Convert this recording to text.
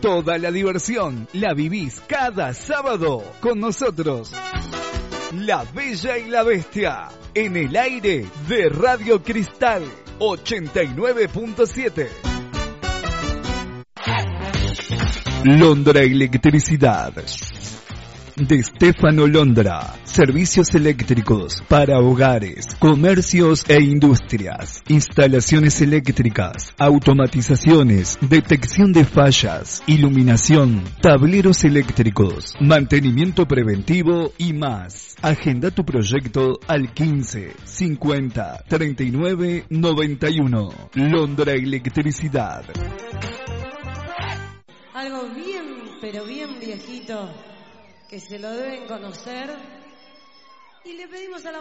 Toda la diversión la vivís cada sábado con nosotros. La Bella y la Bestia, en el aire de Radio Cristal 89.7. Londra Electricidad. De Stefano Londra. Servicios eléctricos para hogares, comercios e industrias. Instalaciones eléctricas, automatizaciones, detección de fallas, iluminación, tableros eléctricos, mantenimiento preventivo y más. Agenda tu proyecto al 15 50 39 91. Londra Electricidad. Algo bien, pero bien viejito, que se lo deben conocer, y le pedimos a la